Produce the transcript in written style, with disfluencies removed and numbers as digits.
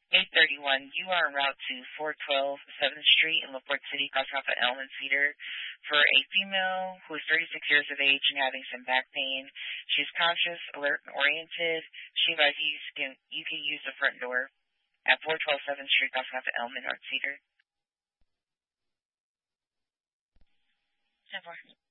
831, you are en route to 412 7th Street in LaPorte City, crossing off at Elm and Cedar for a female who is 36 years of age and having some back pain. She's conscious, alert, and oriented. She advises you can use the front door at 412 7th Street, crossing off at Elm and North Cedar. 10-4.